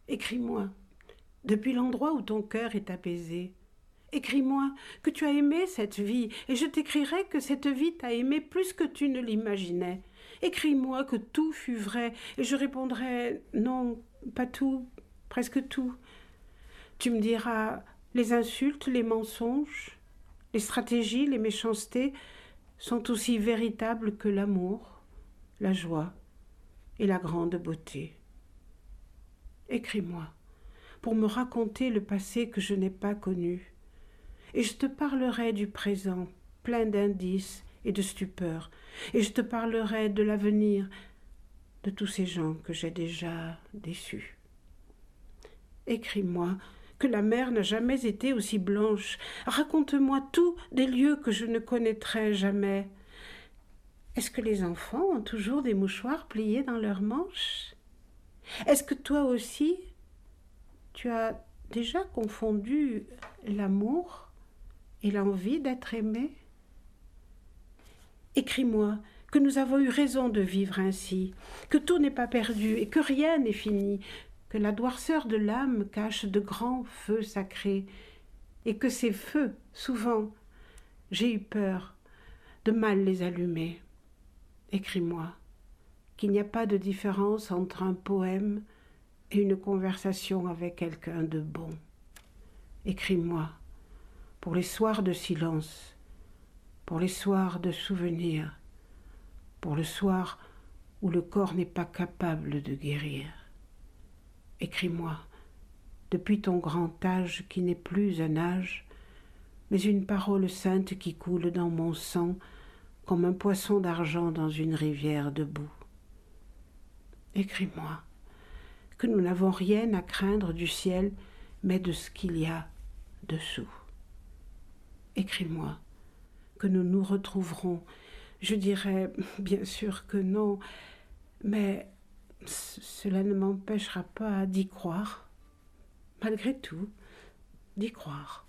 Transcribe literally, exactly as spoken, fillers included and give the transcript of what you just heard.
Écris-moi, depuis l'endroit où ton cœur est apaisé. Écris-moi que tu as aimé cette vie, et je t'écrirai que cette vie t'a aimé plus que tu ne l'imaginais. Écris-moi que tout fut vrai, et je répondrai non, pas tout, presque tout. Tu me diras les insultes, les mensonges, les stratégies, les méchancetés sont aussi véritables que l'amour, la joie et la grande beauté. Écris-moi pour me raconter le passé que je n'ai pas connu, et je te parlerai du présent, plein d'indices et de stupeur, et je te parlerai de l'avenir, de tous ces gens que j'ai déjà déçus. Écris-moi que la mer n'a jamais été aussi blanche. Raconte-moi tout des lieux que je ne connaîtrai jamais. Est-ce que les enfants ont toujours des mouchoirs pliés dans leurs manches? Est-ce que toi aussi, tu as déjà confondu l'amour et l'envie d'être aimé? Écris-moi que nous avons eu raison de vivre ainsi, que tout n'est pas perdu et que rien n'est fini, que la noirceur de l'âme cache de grands feux sacrés, et que ces feux, souvent, j'ai eu peur de mal les allumer. Écris-moi qu'il n'y a pas de différence entre un poème et une conversation avec quelqu'un de bon. Écris-moi pour les soirs de silence, pour les soirs de souvenirs, pour le soir où le corps n'est pas capable de guérir. Écris-moi, depuis ton grand âge qui n'est plus un âge, mais une parole sainte qui coule dans mon sang comme un poisson d'argent dans une rivière de boue. Écris-moi que nous n'avons rien à craindre du ciel, mais de ce qu'il y a dessous. Écris-moi que nous nous retrouverons. Je dirais bien sûr que non, mais cela ne m'empêchera pas d'y croire, malgré tout, d'y croire.